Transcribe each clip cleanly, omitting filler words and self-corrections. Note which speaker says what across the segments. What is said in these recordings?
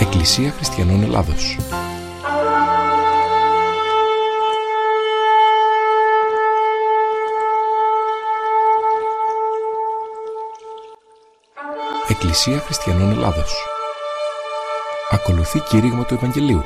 Speaker 1: Εκκλησία Χριστιανών Ελλάδος. Εκκλησία Χριστιανών Ελλάδος. Ακολουθεί κήρυγμα του Ευαγγελίου.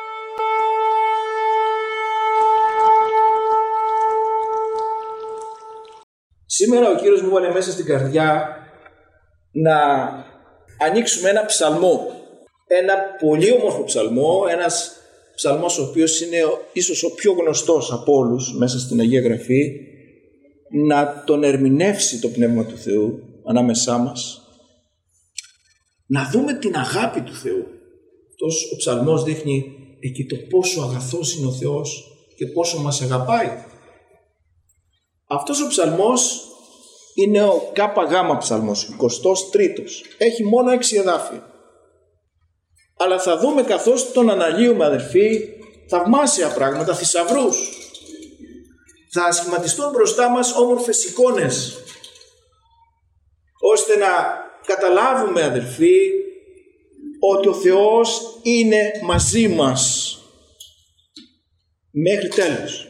Speaker 2: Σήμερα ο Κύριος μου βάλε μέσα στην καρδιά να ανοίξουμε ένα ψαλμό. Ένα πολύ όμορφο ψαλμό, ένας ψαλμός ο οποίος είναι ίσως ο πιο γνωστός από όλους μέσα στην Αγία Γραφή, να τον ερμηνεύσει το Πνεύμα του Θεού ανάμεσά μας, να δούμε την αγάπη του Θεού. Αυτός ο ψαλμός δείχνει εκεί το πόσο αγαθός είναι ο Θεός και πόσο μας αγαπάει. Αυτός ο ψαλμός είναι ο ΚΓ ψαλμός, 23ος. Έχει μόνο 6 εδάφια. Αλλά θα δούμε καθώς τον αναλύουμε, αδερφοί, θαυμάσια πράγματα, θησαυρούς. Θα σχηματιστούν μπροστά μας όμορφες εικόνες, ώστε να καταλάβουμε, αδερφοί, ότι ο Θεός είναι μαζί μας μέχρι τέλους.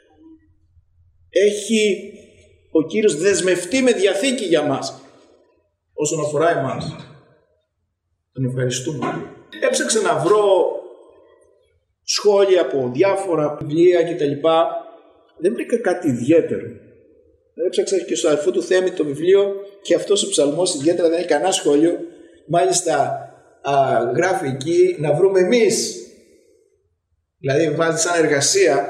Speaker 2: Έχει ο Κύριος δεσμευτεί με διαθήκη για μας όσον αφορά εμάς. Τον ευχαριστούμε. Έψαξα να βρω σχόλια από διάφορα βιβλία κτλ. Δεν βρήκα κάτι ιδιαίτερο. Έψαξα και στο αδερφό του Θέμη το βιβλίο και αυτός ο ψαλμός ιδιαίτερα δεν έχει κανένα σχόλιο. Μάλιστα γράφει εκεί να βρούμε εμείς. Δηλαδή βάζει σαν εργασία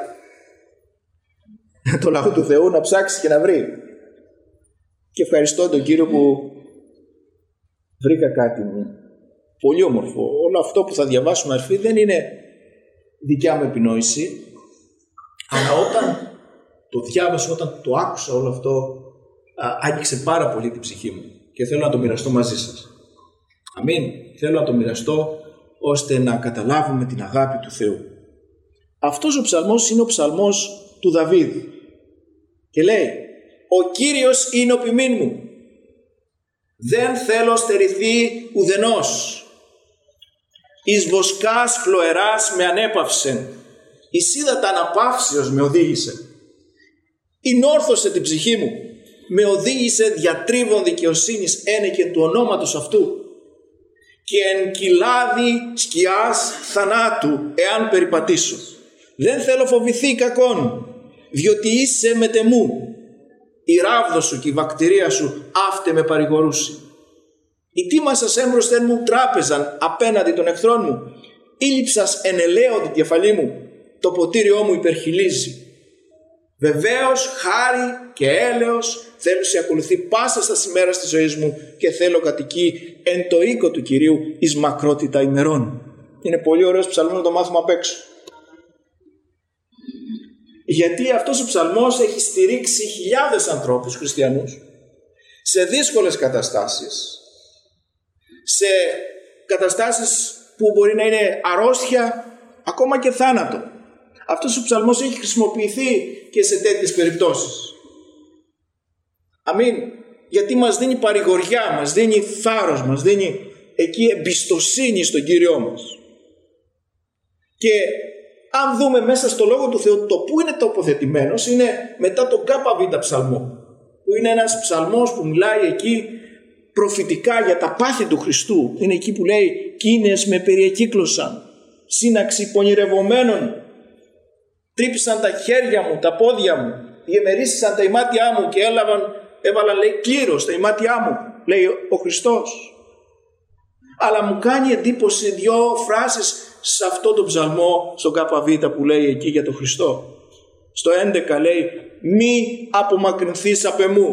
Speaker 2: το λαό του Θεού να ψάξει και να βρει. Και ευχαριστώ τον Κύριο που βρήκα κάτι πολύ όμορφο. Όλο αυτό που θα διαβάσουμε, αδερφοί, δεν είναι δικιά μου επινόηση, αλλά όταν το διάβασα, όταν το άκουσα όλο αυτό, άγγιξε πάρα πολύ την ψυχή μου και θέλω να το μοιραστώ μαζί σας. Αμήν. Θέλω να το μοιραστώ ώστε να καταλάβουμε την αγάπη του Θεού. Αυτός ο ψαλμός είναι ο ψαλμός του Δαβίδ και λέει: «Ο Κύριος είναι ο ποιμήν μου, δεν θέλω στερηθεί ουδενός. Εις βοσκάς χλωεράς με ανέπαυσεν, εις ύδατα αναπαύσεως με οδήγησε. Ενόρθωσε την ψυχή μου, με οδήγησε διατρίβων δικαιοσύνης ένεκεν του ονόματος αυτού. Και εν κοιλάδι σκιάς θανάτου εάν περιπατήσω. Δεν θέλω φοβηθεί κακόν, διότι είσαι μετεμού. Η ράβδος σου και η βακτηρία σου αύτε με παρηγορούσε. Η τίμα σας έμπροσθεν μου τράπεζαν απέναντι των εχθρών μου. Ήλυψας ενελαίωτη τη κεφαλή μου, το ποτήριό μου υπερχιλίζει. Βεβαίως χάρη και έλεος θέλω σε ακολουθεί πάσα στα ημέρα της ζωής μου και θέλω κατοικεί εν το οίκο του Κυρίου εις μακρότητα ημερών». Είναι πολύ ωραίος ψαλμός να το μάθουμε απ' έξω. Γιατί αυτός ο ψαλμός έχει στηρίξει χιλιάδες ανθρώπους χριστιανούς σε δύσκολες καταστάσεις, σε καταστάσεις που μπορεί να είναι αρρώστια, ακόμα και θάνατο. Αυτός ο ψαλμός έχει χρησιμοποιηθεί και σε τέτοιες περιπτώσεις. Αμήν. Γιατί μας δίνει παρηγοριά, μας δίνει θάρρος, μας δίνει εκεί εμπιστοσύνη στον Κύριό μας. Και αν δούμε μέσα στο Λόγο του Θεού το που είναι τοποθετημένος, είναι μετά τον ΚΒ ψαλμό, που είναι ένας ψαλμός που μιλάει εκεί προφητικά για τα πάθη του Χριστού. Είναι εκεί που λέει: «Κίνες με περιεκύκλωσαν, σύναξη πονηρευομένων, τρύπησαν τα χέρια μου, τα πόδια μου, διεμερίσσαν τα ημάτια μου και έβαλαν, λέει, κλήρος στα ημάτια μου», λέει ο Χριστός. Αλλά μου κάνει εντύπωση 2 φράσεις σε αυτό το ψαλμό, στον ΚΒ που λέει εκεί για τον Χριστό. Στο 11 λέει: «Μη απομακρυνθείς απ' εμού,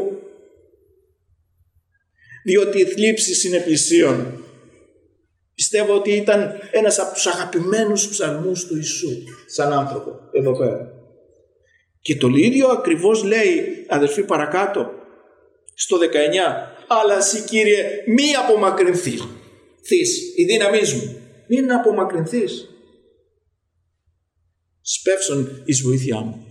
Speaker 2: διότι η θλίψη είναι πλησίον». Πιστεύω ότι ήταν ένας από τους αγαπημένους ψαλμούς του Ιησού σαν άνθρωπο εδώ πέρα. Και το ίδιο ακριβώς λέει, αδερφοί, παρακάτω στο 19: «Αλλά εσύ, Κύριε, μη απομακρυνθείς, η δύναμή μου, μην απομακρυνθείς, σπεύσον εις βοήθειά μου».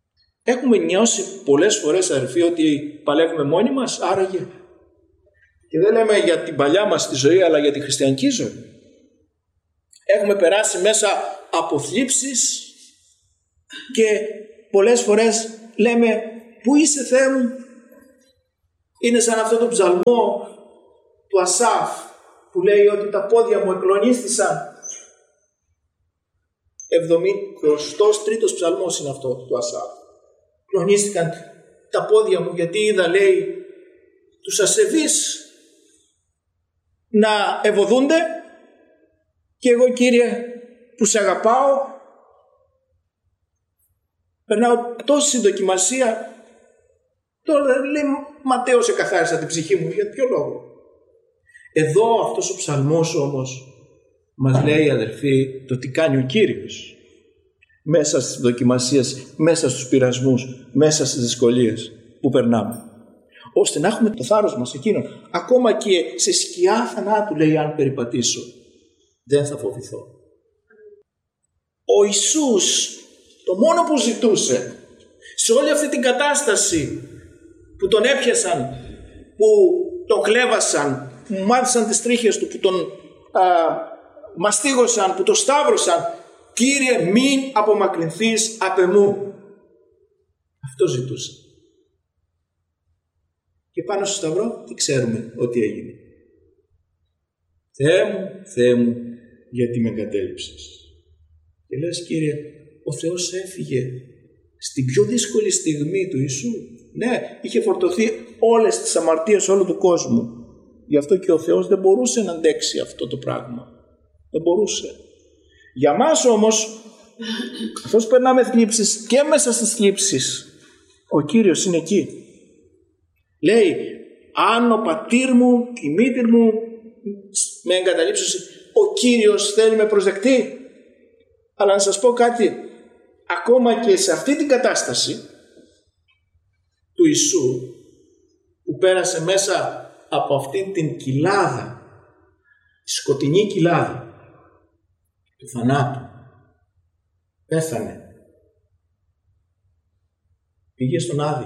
Speaker 2: Έχουμε νιώσει πολλές φορές, αδερφοί, ότι παλεύουμε μόνοι μας, άραγε Και δεν λέμε για την παλιά μας τη ζωή, αλλά για τη χριστιανική ζωή. Έχουμε περάσει μέσα από θλίψεις και πολλές φορές λέμε, πού είσαι Θεέ μου? Είναι σαν αυτό το ψαλμό του Ασάφ που λέει ότι τα πόδια μου εκλονίστησαν. 73ος ψαλμός είναι αυτό του Ασάφ. Κλονίστηκαν τα πόδια μου γιατί είδα, λέει, τους ασεβείς να ευωδούνται και εγώ, Κύριε, που σε αγαπάω, περνάω τόση δοκιμασία. Τώρα λέει Ματθαίος, εκαθάρισα την ψυχή μου. Για ποιο λόγο? Εδώ αυτός ο ψαλμός όμως μας λέει, αδελφοί, το τι κάνει ο Κύριος μέσα στις δοκιμασίες, μέσα στους πειρασμούς, μέσα στις δυσκολίες που περνάμε, ώστε να έχουμε το θάρρος μας εκείνον. Ακόμα και σε σκιά θανάτου, λέει, αν περιπατήσω, δεν θα φοβηθώ. Ο Ιησούς το μόνο που ζητούσε σε όλη αυτή την κατάσταση που τον έπιασαν, που τον κλέβασαν, που μάθησαν τις τρίχες του, που τον μαστίγωσαν, που τον σταύρωσαν, Κύριε, μην απομακρυνθείς απ' εμού. Αυτό ζητούσε. Και πάνω στο σταυρό τι ξέρουμε ότι έγινε? Θεέ μου, γιατί με εγκατέλειψες? Και λες, Κύριε, ο Θεός έφυγε στην πιο δύσκολη στιγμή του Ιησού. Ναι, είχε φορτωθεί όλες τις αμαρτίες όλου του κόσμου. Γι' αυτό και ο Θεός δεν μπορούσε να αντέξει αυτό το πράγμα. Δεν μπορούσε. Για μας όμως, καθώς περνάμε θλίψεις, και μέσα στις θλίψεις ο Κύριος είναι εκεί. Λέει, αν ο πατήρ μου και η μήτηρ μου με εγκαταλείψουν, ο Κύριος θέλει με προσδεκτεί. Αλλά να σας πω κάτι, ακόμα και σε αυτή την κατάσταση του Ιησού, που πέρασε μέσα από αυτή την κοιλάδα, τη σκοτεινή κοιλάδα του θανάτου, πέθανε, πήγε στον Άδη.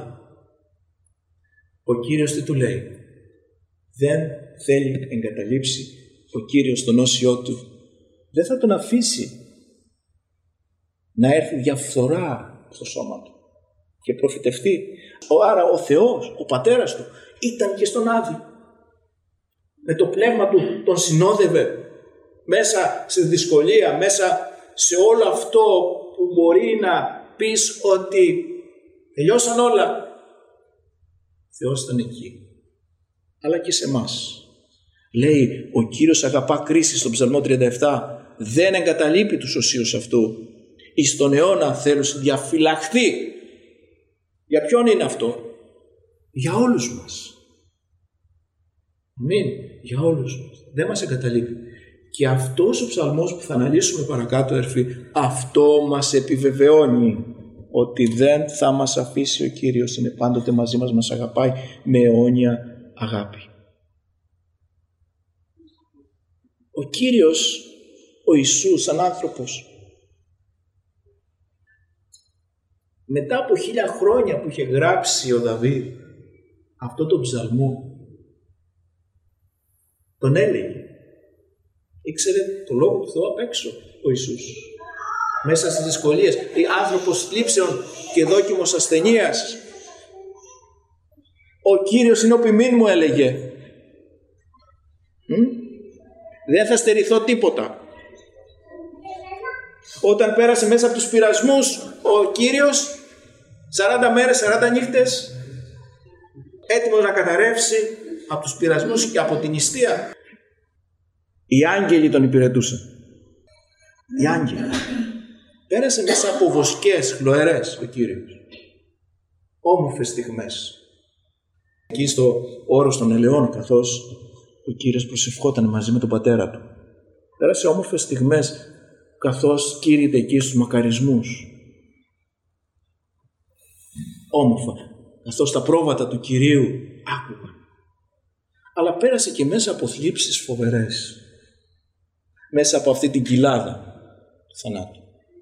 Speaker 2: Ο Κύριος τι του λέει? Δεν θέλει εγκαταλείψει ο Κύριος τον όσιό του. Δεν θα τον αφήσει να έρθει διαφθορά στο σώμα του και προφητευτεί. Άρα ο Θεός, ο Πατέρας του, ήταν και στον Άδη. Με το πνεύμα του τον συνόδευε μέσα στη δυσκολία, μέσα σε όλο αυτό που μπορεί να πεις ότι τελειώσαν όλα. Ο Θεός ήταν εκεί. Αλλά και σε εμάς. Λέει, ο Κύριος αγαπά κρίση στον Ψαλμό 37. Δεν εγκαταλείπει τους οσίους αυτού. Εις τον αιώνα θέλους διαφυλαχθεί. Για ποιον είναι αυτό? Για όλους μας. Αμήν. Για όλους μας. Δεν μας εγκαταλείπει. Και αυτός ο ψαλμός που θα αναλύσουμε παρακάτω, αδερφοί, αυτό μας επιβεβαιώνει ότι δεν θα μας αφήσει ο Κύριος. Είναι πάντοτε μαζί μας, μας αγαπάει με αιώνια αγάπη. Ο Κύριος, ο Ιησούς σαν άνθρωπος, μετά από 1000 χρόνια που είχε γράψει ο Δαβίδ αυτό το ψαλμό, τον έλεγε. Ήξερε το λόγο του Θεού απ' έξω ο Ιησούς. Μέσα στις δυσκολίες, άνθρωπος θλίψεων και δόκιμος ασθενείας. Ο Κύριος είναι ο ποιμήν μου, έλεγε. Δεν θα στερηθώ τίποτα. Όταν πέρασε μέσα από τους πειρασμούς ο Κύριος, 40 μέρες, 40 νύχτες, έτοιμος να καταρρεύσει από τους πειρασμούς και από την νηστεία, οι άγγελοι τον υπηρετούσαν. Οι άγγελοι. Πέρασε μέσα από βοσκές, χλωερές ο Κύριος. Όμορφες στιγμές. Εκεί στο όρος των ελαιών, καθώς ο Κύριος προσευχόταν μαζί με τον πατέρα του. Πέρασε όμορφες στιγμές καθώς κήρυτε εκεί στους μακαρισμούς. Όμορφα. Καθώς τα πρόβατα του Κυρίου άκουγαν. Αλλά πέρασε και μέσα από θλίψεις φοβερές. Μέσα από αυτή την κοιλάδα του θανάτου.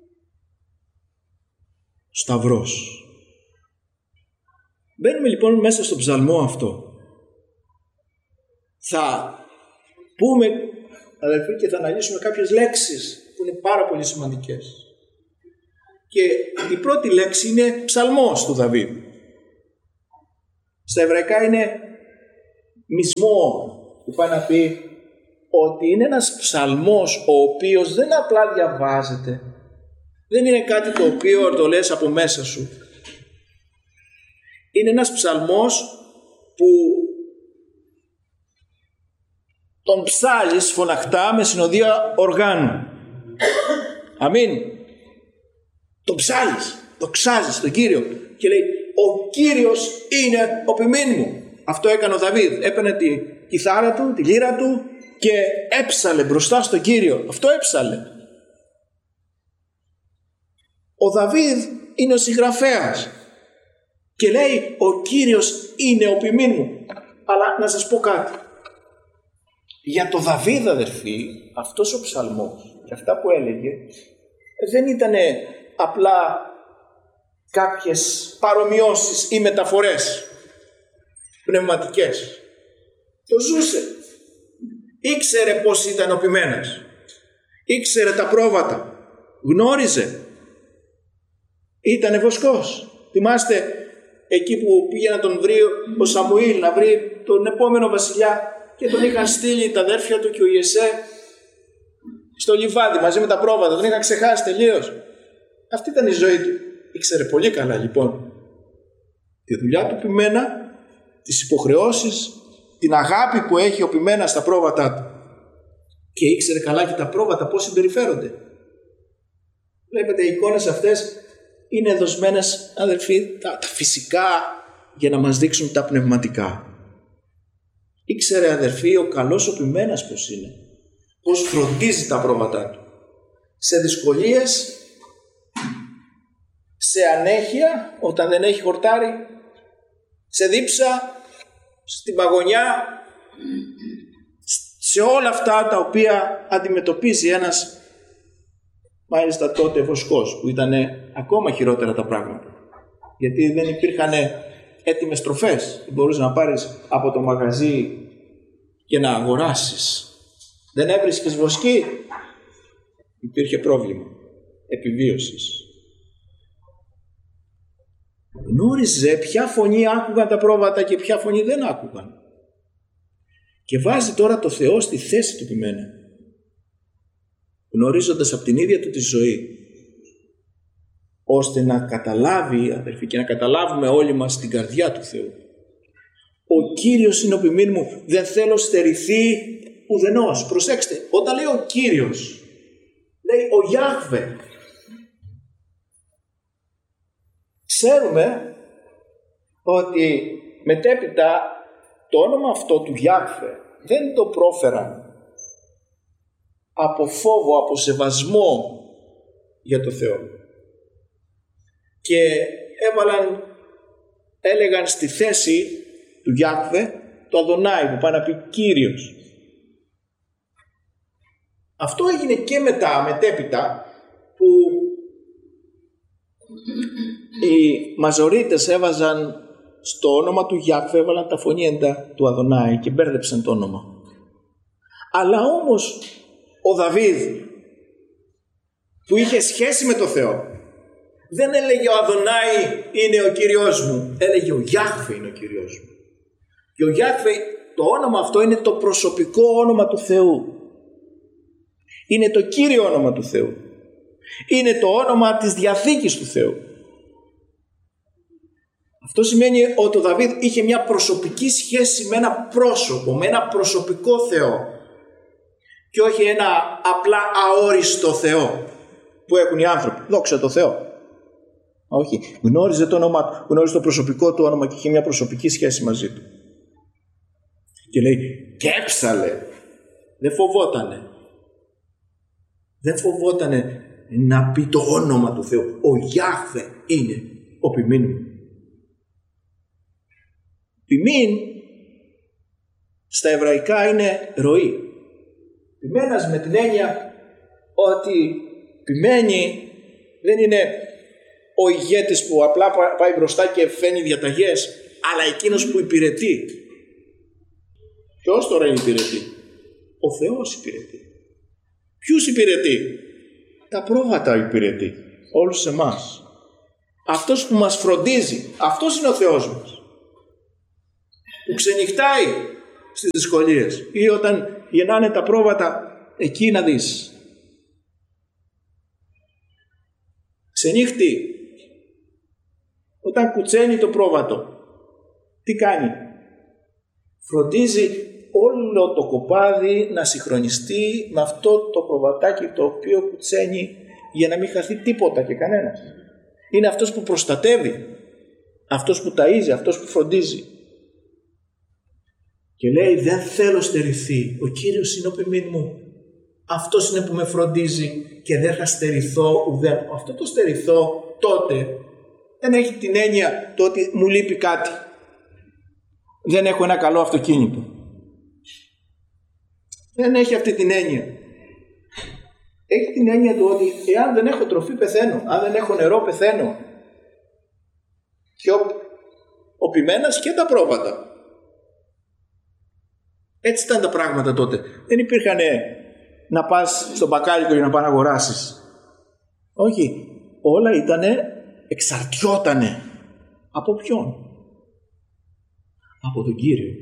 Speaker 2: Σταυρός. Μπαίνουμε λοιπόν μέσα στον ψαλμό αυτό. Θα πούμε, αδελφοί, και θα αναλύσουμε κάποιες λέξεις που είναι πάρα πολύ σημαντικές. Και η πρώτη λέξη είναι ψαλμός του Δαβίδ. Στα εβραϊκά είναι μισμό, που πάει να πει ότι είναι ένας ψαλμός ο οποίος δεν απλά διαβάζεται, δεν είναι κάτι το οποίο το λες από μέσα σου. Είναι ένας ψαλμός που τον ψάλεις φωναχτά με συνοδεία οργάνου. Αμήν. Τον ψάλεις, το ξάζεις τον Κύριο και λέει ο Κύριος είναι ο ποιμήν μου. Αυτό έκανε ο Δαβίδ. Έπαιρνε τη κιθάρα του, τη λύρα του και έψαλε μπροστά στον Κύριο. Αυτό έψαλε. Ο Δαβίδ είναι ο συγγραφέας και λέει ο Κύριος είναι ο ποιμήν μου. Αλλά να σας πω κάτι. Για το Δαβίδ, αδερφοί, αυτός ο ψαλμός και αυτά που έλεγε δεν ήταν απλά κάποιες παρομοιώσεις ή μεταφορές πνευματικές. Το ζούσε. Ήξερε πώς ήταν ο ποιμένας. Ήξερε τα πρόβατα. Γνώριζε. Ήτανε βοσκός. Θυμάστε εκεί που πήγε να τον βρει ο Σαμουήλ, να βρει τον επόμενο βασιλιά και τον είχαν στείλει τα αδέρφια του και ο Ιεσέ στο λιβάδι μαζί με τα πρόβατα. Τον είχαν ξεχάσει τελείως. Αυτή ήταν η ζωή του. Ήξερε πολύ καλά λοιπόν τη δουλειά του ποιμένα, τις υποχρεώσεις, την αγάπη που έχει ο ποιμένας στα πρόβατά του. Και ήξερε καλά και τα πρόβατα πώς συμπεριφέρονται. Βλέπετε, οι εικόνες αυτές είναι δοσμένες, αδελφοί, τα φυσικά για να μας δείξουν τα πνευματικά. Ήξερε, αδελφοί, ο καλός ο ποιμένας πώς είναι. Πώς φροντίζει τα πρόβατά του. Σε δυσκολίες, σε ανέχεια όταν δεν έχει χορτάρι, σε δίψα, στην παγωνιά, σε όλα αυτά τα οποία αντιμετωπίζει ένας, μάλιστα τότε βοσκός, που ήταν ακόμα χειρότερα τα πράγματα. Γιατί δεν υπήρχαν έτοιμες τροφές. Δεν μπορούσες να πάρεις από το μαγαζί και να αγοράσεις. Δεν έβρισκες βοσκή. Υπήρχε πρόβλημα επιβίωσης. Γνώριζε ποια φωνή άκουγαν τα πρόβατα και ποια φωνή δεν άκουγαν. Και βάζει τώρα το Θεό στη θέση του ποιμένα, γνωρίζοντας από την ίδια του τη ζωή, ώστε να καταλάβει, αδερφοί, και να καταλάβουμε όλοι μας την καρδιά του Θεού. Ο Κύριος είναι ο ποιμήν μου, δεν θέλω στερηθεί ουδενός. Προσέξτε, όταν λέει ο Κύριος, λέει ο Ιάχβε. Ξέρουμε ότι μετέπειτα το όνομα αυτό του Ιάχβε δεν το πρόφεραν από φόβο, από σεβασμό για το Θεό. Και έλεγαν στη θέση του Ιάχβε το Αδονάι, που πάει να πει Κύριος. Αυτό έγινε και μετέπειτα, που οι Μαζορίτες έβαζαν στο όνομα του Ιάχβε, έβαλαν τα φωνήεντα του Αδονάι και μπέρδεψαν το όνομα. Αλλά όμως ο Δαβίδ, που είχε σχέση με το Θεό, δεν έλεγε ο Αδονάι είναι ο Κύριος μου, έλεγε ο Ιάχβε είναι ο Κύριος μου. Και ο Ιάχβε, το όνομα αυτό είναι το προσωπικό όνομα του Θεού. Είναι το κύριο όνομα του Θεού. Είναι το όνομα της Διαθήκης του Θεού. Αυτό σημαίνει ότι ο Δαβίδ είχε μια προσωπική σχέση με ένα πρόσωπο, με ένα προσωπικό Θεό, και όχι ένα απλά αόριστο Θεό που έχουν οι άνθρωποι. Δόξα τω Θεώ. Όχι. Γνώριζε το όνομα του, γνώριζε το προσωπικό του όνομα και είχε μια προσωπική σχέση μαζί του. Και λέει, και έψαλε. Δεν φοβότανε. Δεν φοβότανε να πει το όνομα του Θεού. Ο Ιάχβε είναι ο ποιμήν μου. Ποιμήν στα εβραϊκά είναι ροή. Ποιμένας με την έννοια ότι ποιμένει δεν είναι ο ηγέτης που απλά πάει μπροστά και φαίνει διαταγές, αλλά εκείνος που υπηρετεί. Ποιος τώρα υπηρετεί? Ο Θεός υπηρετεί. Ποιους υπηρετεί? Τα πρόβατα υπηρετεί. Όλους εμάς. Αυτός που μας φροντίζει. Αυτός είναι ο Θεός μας. Που ξενυχτάει στις δυσκολίες. Ή όταν γεννάνε τα πρόβατα, εκεί να δεις. Ξενύχτη. Όταν κουτσένει το πρόβατο, τι κάνει? Φροντίζει όλο το κοπάδι να συγχρονιστεί με αυτό το προβατάκι το οποίο κουτσένει, για να μην χαθεί τίποτα και κανένας. Είναι αυτός που προστατεύει, αυτός που ταΐζει, αυτός που φροντίζει. Και λέει, δεν θέλω στερηθεί. Ο Κύριος είναι ο ποιμήν μου. Αυτός είναι που με φροντίζει και δεν θα στερηθώ ουδέν. Αυτό το στερηθώ τότε δεν έχει την έννοια το ότι μου λείπει κάτι. Δεν έχω ένα καλό αυτοκίνητο. Δεν έχει αυτή την έννοια. Έχει την έννοια του ότι εάν δεν έχω τροφή πεθαίνω, αν δεν έχω νερό πεθαίνω. Και ο ποιμένας και τα πρόβατα. Έτσι ήταν τα πράγματα τότε. Δεν υπήρχαν να πας στον μπακάλικο για να πας να αγοράσεις. Όχι. Όλα εξαρτιότανε. Από ποιον? Από τον Κύριο.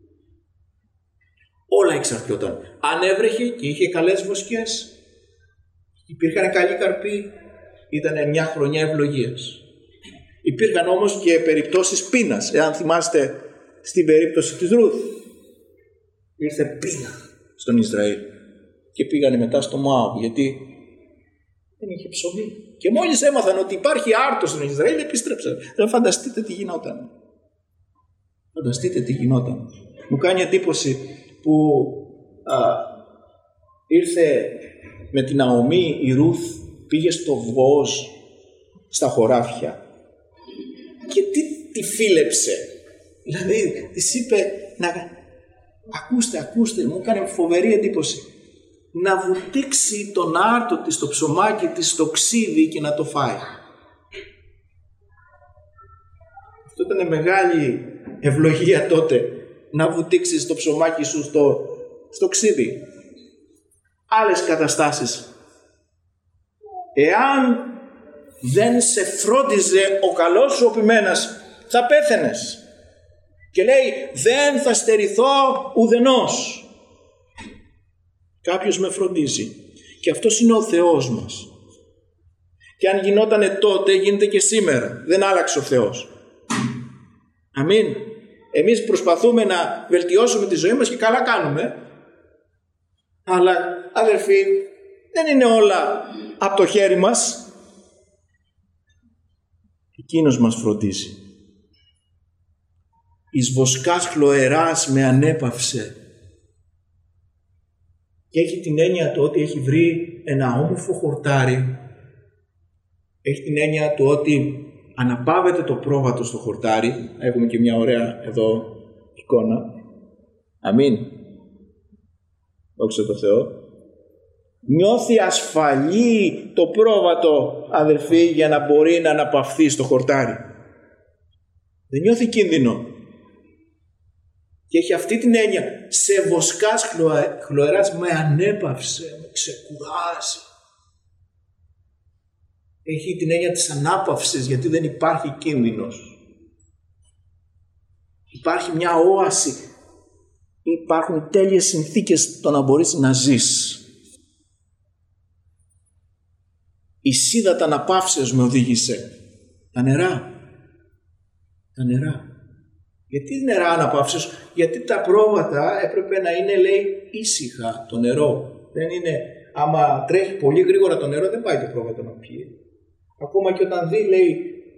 Speaker 2: Όλα εξαρτιόταν. Αν έβρεχε και είχε καλές βοσκές, υπήρχαν καλοί καρποί, ήταν μια χρονιά ευλογίας. Υπήρχαν όμως και περιπτώσεις πείνας. Εάν θυμάστε στην περίπτωση της Ρούθ, ήρθε πείνα στον Ισραήλ και πήγανε μετά στο Μωάβ, γιατί δεν είχε ψωμί. Και μόλις έμαθαν ότι υπάρχει άρτος στον Ισραήλ, επίστρεψαν. Φανταστείτε τι γινόταν. Φανταστείτε τι γινόταν. Μου κάνει εντύπωση που ήρθε με την Ναομή η Ρούθ, πήγε στο Βόζ, στα χωράφια, και τι φίλεψε. Δηλαδή της είπε ακούστε, μου έκανε φοβερή εντύπωση, να βουτήξει τον άρτο της, το ψωμάκι της, στο ξύδι και να το φάει. Αυτό ήταν μεγάλη ευλογία τότε, να βουτήξεις το ψωμάκι σου στο ξύδι. Άλλες καταστάσεις. Εάν δεν σε φρόντιζε ο καλός σου ο ποιμένας, θα πέθαινες. Και λέει, δεν θα στερηθώ ουδενός. Κάποιος με φροντίζει. Και αυτός είναι ο Θεός μας. Και αν γινότανε τότε, γίνεται και σήμερα. Δεν άλλαξε ο Θεός. Αμήν. Εμείς προσπαθούμε να βελτιώσουμε τη ζωή μας και καλά κάνουμε. Αλλά αδελφοί, δεν είναι όλα από το χέρι μας. Εκείνος μας φροντίζει. Εις βοσκάς χλωεράς με ανέπαυσε. Και έχει την έννοια του ότι έχει βρει ένα όμορφο χορτάρι. Έχει την έννοια του ότι αναπαύεται το πρόβατο στο χορτάρι. Έχουμε και μια ωραία εδώ εικόνα. Αμήν. Δόξα τω Θεώ. Νιώθει ασφαλή το πρόβατο, αδελφοί, για να μπορεί να αναπαυθεί στο χορτάρι. Δεν νιώθει κίνδυνο. Και έχει αυτή την έννοια. Σε βοσκάς χλωεράς με ανέπαυσε, με ξεκουράζει. Έχει την έννοια της ανάπαυσης, γιατί δεν υπάρχει κίνδυνος. Υπάρχει μια όαση. Υπάρχουν τέλειες συνθήκες το να μπορείς να ζεις. Η σίδατα αναπαύσεως με οδήγησε. Τα νερά. Γιατί νερά αναπαύσεως? Γιατί τα πρόβατα έπρεπε να είναι, λέει, ήσυχα το νερό. Δεν είναι, άμα τρέχει πολύ γρήγορα το νερό, δεν πάει το πρόβατο να πιει. Ακόμα και όταν δει, λέει,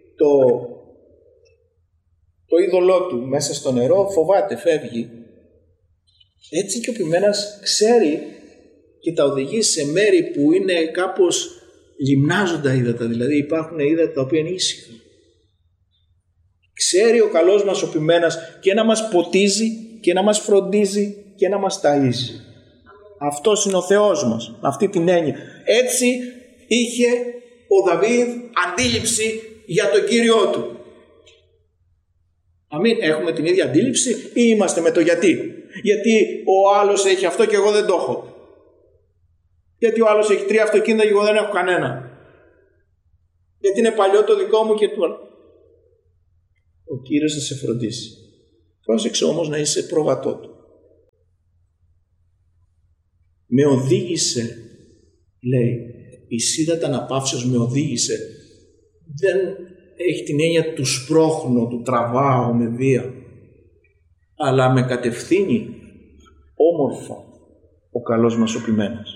Speaker 2: το είδωλό του μέσα στο νερό, φοβάται, φεύγει. Έτσι και ο ποιμένας ξέρει και τα οδηγεί σε μέρη που είναι κάπως λιμνάζοντα ύδατα, δηλαδή υπάρχουν ύδατα τα οποία είναι ήσυχα. Ξέρει ο καλός μας ο ποιμένας και να μας ποτίζει και να μας φροντίζει και να μας ταΐζει. Αυτός είναι ο Θεός μας, με αυτή την έννοια. Έτσι είχε ο Δαβίδ αντίληψη για τον Κύριό του. Αμήν. Έχουμε την ίδια αντίληψη ή είμαστε με το γιατί? Γιατί ο άλλος έχει αυτό και εγώ δεν το έχω. Γιατί ο άλλος έχει 3 αυτοκίνητα και εγώ δεν έχω κανένα. Γιατί είναι παλιό το δικό μου και του. Ο Κύριος θα σε φροντίσει. Πρόσεξε όμως να είσαι προβατό του. Με οδήγησε, λέει, η σίδατα αναπαύσεως με οδήγησε. Δεν έχει την έννοια του σπρώχνω, του τραβάω με βία, αλλά με κατευθύνει όμορφα ο καλός μας ο ποιμένας.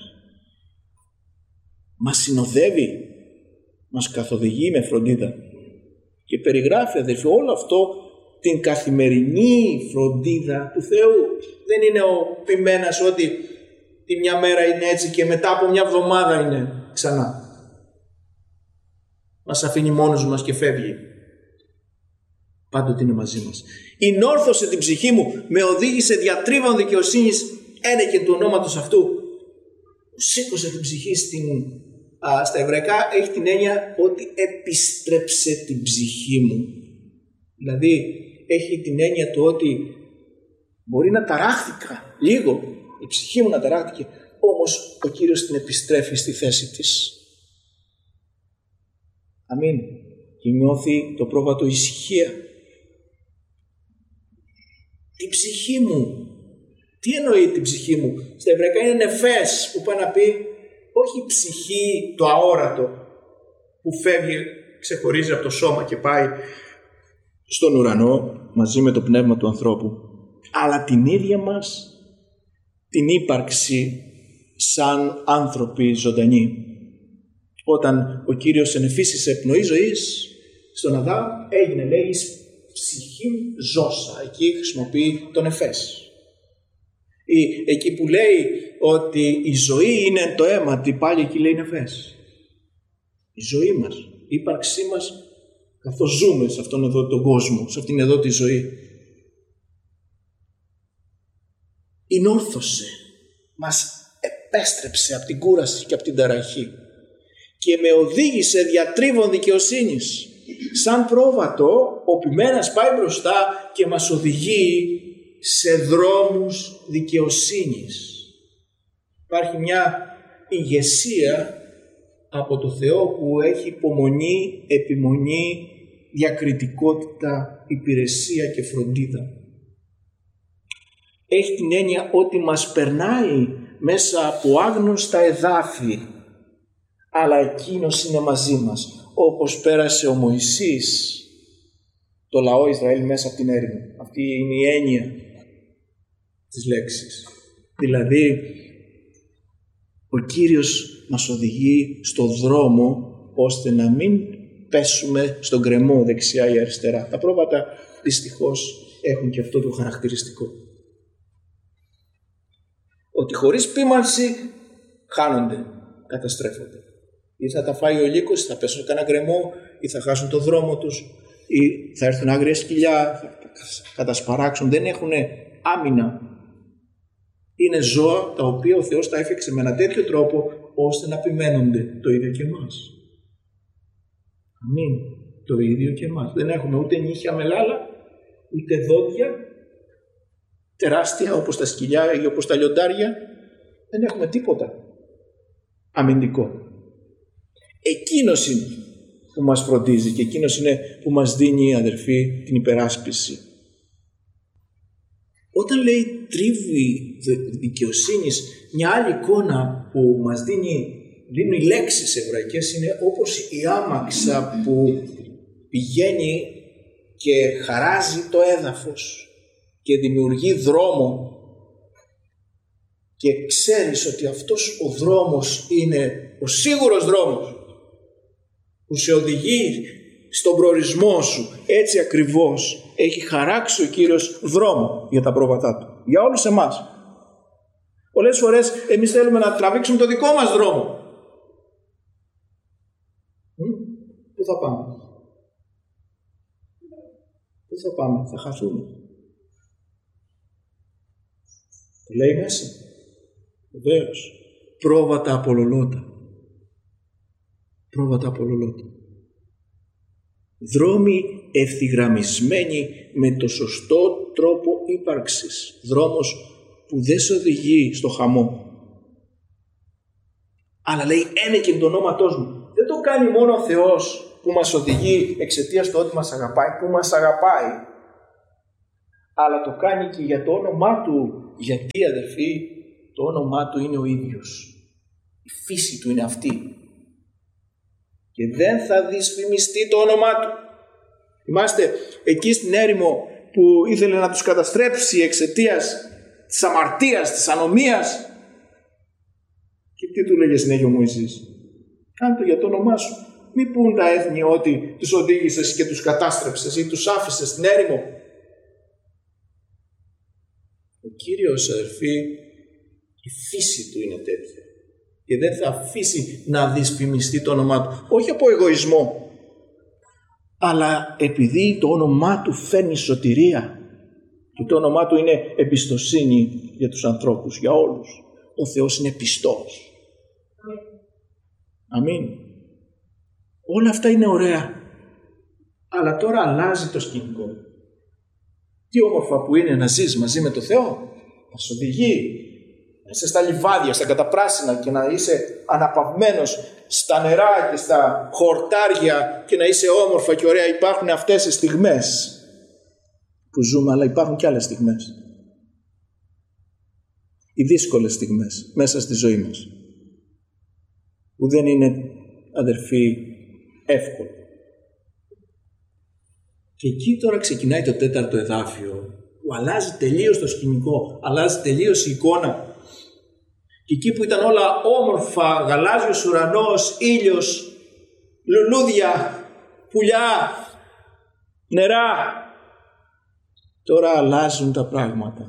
Speaker 2: Μας συνοδεύει, μας καθοδηγεί με φροντίδα και περιγράφει, αδελφοί, όλο αυτό την καθημερινή φροντίδα του Θεού. Δεν είναι ο ποιμένας ότι τη μια μέρα είναι έτσι και μετά από μια εβδομάδα είναι ξανά. Μας αφήνει μόνος μας και φεύγει. Πάντοτε είναι μαζί μας. «Ηνόρθωσε την ψυχή μου, με οδήγησε διατρίβων δικαιοσύνης, ένεκεν του ονόματος αυτού». Σήκωσε την ψυχή στα εβραϊκά, έχει την έννοια ότι επιστρέψε την ψυχή μου. Δηλαδή έχει την έννοια του ότι μπορεί να ταράχθηκα λίγο, η ψυχή μου να ταράχθηκε, όμως ο Κύριος την επιστρέφει στη θέση της. Αμήν. Και νιώθει το πρόβατο ησυχία. Την ψυχή μου. Τι εννοεί την ψυχή μου? Στα εβραϊκά είναι νεφές, που πάει να πει όχι η ψυχή, το αόρατο που φεύγει, ξεχωρίζει από το σώμα και πάει στον ουρανό μαζί με το πνεύμα του ανθρώπου, αλλά την ίδια μας την ύπαρξη σαν άνθρωποι ζωντανοί. Όταν ο Κύριος ενεφύσισε πνοή ζωής στον Αδάμ, έγινε, λέει, ψυχή ζώσα. Εκεί χρησιμοποιεί τον εφές. Εκεί που λέει ότι η ζωή είναι το αίμα, πάλι εκεί λέει νεφές. Η ζωή μας, η ύπαρξή μας, καθώς ζούμε σε αυτόν εδώ τον κόσμο, σε αυτήν εδώ τη ζωή. Ηνόρθωσε, μας επέστρεψε από την κούραση και από την ταραχή και με οδήγησε διατρίβων δικαιοσύνης. Σαν πρόβατο, ο ποιμένας πάει μπροστά και μας οδηγεί σε δρόμους δικαιοσύνης. Υπάρχει μια ηγεσία από το Θεό που έχει υπομονή, επιμονή, διακριτικότητα, υπηρεσία και φροντίδα. Έχει την έννοια ότι μας περνάει μέσα από άγνωστα εδάφη, αλλά εκείνος είναι μαζί μας, όπως πέρασε ο Μωυσής το λαό Ισραήλ μέσα από την έρημο. Αυτή είναι η έννοια της λέξης. Δηλαδή, ο Κύριος μας οδηγεί στο δρόμο ώστε να μην πέσουμε στον γκρεμό δεξιά ή αριστερά. Τα πρόβατα δυστυχώς έχουν και αυτό το χαρακτηριστικό. Ότι χωρίς ποίμανση χάνονται, καταστρέφονται. Ή θα τα φάει ο λύκος, θα πέσουν σε κανένα γκρεμό, ή θα χάσουν το δρόμο τους, ή θα έρθουν άγρια σκυλιά, θα κατασπαράξουν. Δεν έχουν άμυνα. Είναι ζώα τα οποία ο Θεός τα έφτιαξε με ένα τέτοιο τρόπο ώστε να επιμένονται, το ίδιο και εμάς. Αμήν. Το ίδιο και εμάς. Δεν έχουμε ούτε νύχια μελάλα, ούτε δόντια τεράστια όπως τα σκυλιά ή όπως τα λιοντάρια. Δεν έχουμε τίποτα αμυντικό. Εκείνος είναι που μας φροντίζει και εκείνος είναι που μας δίνει, αδερφοί, την υπεράσπιση. Όταν λέει τρίβη δικαιοσύνης, μια άλλη εικόνα που μας δίνουν οι λέξεις εβραϊκές είναι όπως η άμαξα που πηγαίνει και χαράζει το έδαφος και δημιουργεί δρόμο και ξέρεις ότι αυτός ο δρόμος είναι ο σίγουρος δρόμος που σε οδηγεί στον προορισμό σου. Έτσι ακριβώς έχει χαράξει ο Κύριος δρόμο για τα πρόβατά του, για όλους εμάς. Πολλές φορές εμείς θέλουμε να τραβήξουμε το δικό μας δρόμο. Πού θα πάμε? Πού θα πάμε? Θα χαθούμε. Το λέει μέσα. Βεβαίως. Πρόβατα απολολότα. Πρόβατα απολολότα. Δρόμοι ευθυγραμμισμένοι με το σωστό τρόπο ύπαρξης. Δρόμος που δεν σε οδηγεί στο χαμό. Αλλά λέει ένεκεν το ονόματός μου. Δεν το κάνει μόνο ο Θεός που μας οδηγεί εξαιτίας του ότι μας αγαπάει, που μας αγαπάει. Αλλά το κάνει και για το όνομά Του. Γιατί, αδελφοί, το όνομά Του είναι ο ίδιος. Η φύση Του είναι αυτή. Και δεν θα δυσφημιστεί το όνομά Του. Θυμάστε εκεί στην έρημο που ήθελε να τους καταστρέψει εξαιτίας της αμαρτίας, της ανομίας. Και τι του λέγε συνέχεια ο Μωυσής? Κάνε το για το όνομά σου. Μη πούν τα έθνη ότι τους οδήγησες και τους κατάστρεψες ή τους άφησες στην έρημο. Ο Κύριος, αδερφοί, η φύση Του είναι τέτοια. Και δεν θα αφήσει να δυσφημιστεί το όνομά Του. Όχι από εγωισμό, αλλά επειδή το όνομά Του φέρνει σωτηρία. Και το όνομά Του είναι εμπιστοσύνη για τους ανθρώπους, για όλους. Ο Θεός είναι πιστός. Αμήν. Όλα αυτά είναι ωραία. Αλλά τώρα αλλάζει το σκηνικό. Τι όμορφα που είναι να ζεις μαζί με το Θεό. Να σου οδηγεί. Να είσαι στα λιβάδια, στα καταπράσινα και να είσαι αναπαυμένος στα νερά και στα χορτάρια και να είσαι όμορφα και ωραία. Υπάρχουν αυτές οι στιγμές που ζούμε, αλλά υπάρχουν και άλλες στιγμές. Οι δύσκολες στιγμές μέσα στη ζωή μας, που δεν είναι, αδερφοί, εύκολο. Και εκεί τώρα ξεκινάει το 4ο εδάφιο, που αλλάζει τελείως το σκηνικό, αλλάζει τελείως η εικόνα. Και εκεί που ήταν όλα όμορφα, γαλάζιος ουρανός, ήλιος, λουλούδια, πουλιά, νερά, τώρα αλλάζουν τα πράγματα.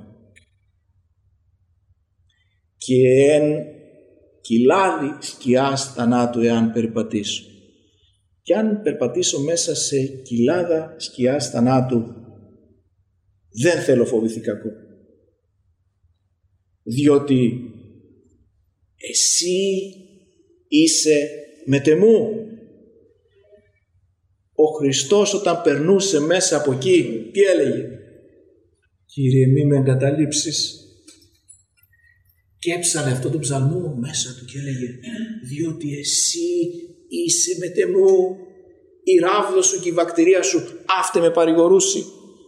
Speaker 2: Και εν κοιλάδι σκιάς θανάτου εάν περπατήσω. Και αν περπατήσω μέσα σε κοιλάδα σκιάς θανάτου, δεν θέλω φοβηθεί κακό. Διότι εσύ είσαι μετεμού. Ο Χριστός όταν περνούσε μέσα από εκεί, τι έλεγε? Κύριε, μη με εγκαταλείψεις. Και έψαλε αυτό το ψαλμό μέσα του και έλεγε, διότι εσύ είσαι μετεμού, η ράβδος σου και η βακτηρία σου αύτε με παρηγορούσι.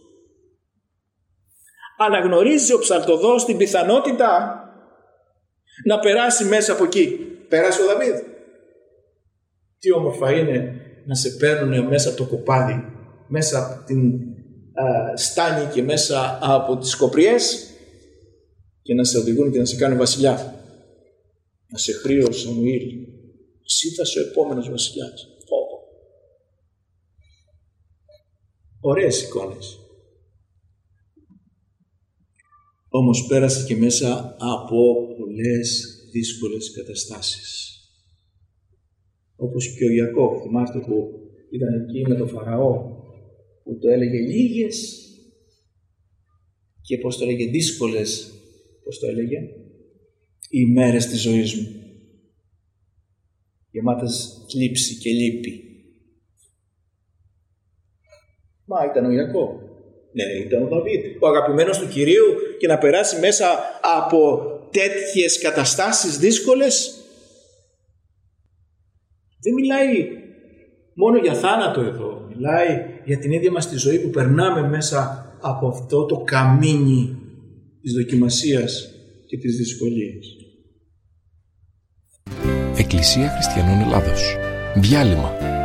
Speaker 2: Αναγνωρίζει ο ψαλτοδός την πιθανότητα να περάσει μέσα από εκεί. Πέρασε ο Δαβίδ. Τι όμορφα είναι να σε παίρνουν μέσα από το κοπάδι, μέσα από την στάνη και μέσα από τις κοπριές και να σε οδηγούν και να σε κάνουν βασιλιά. Να σε χρείλει ο Σαμουήλ. Εσύ θα είσαι ο επόμενος βασιλιάς. Ωραίες εικόνες. Όμως πέρασε και μέσα από πολλές δύσκολες καταστάσεις. Όπως και ο Ιακώβ, θυμάστε που ήταν εκεί με τον Φαραώ, που το έλεγε λίγες και πώς το έλεγε δύσκολες, πώς το έλεγε, οι μέρες της ζωής μου. Γεμάτες θλίψη και λύπη. Μα ήταν ο Ιακώβ. Ναι, ήταν ο Δαβίδ, ο αγαπημένος του Κυρίου, και να περάσει μέσα από τέτοιες καταστάσεις δύσκολες. Δεν μιλάει μόνο για θάνατο εδώ, μιλάει για την ίδια μας τη ζωή που περνάμε μέσα από αυτό το καμίνι της δοκιμασίας και της δυσκολίας.
Speaker 1: Εκκλησία Χριστιανών Ελλάδος. Διάλειμμα.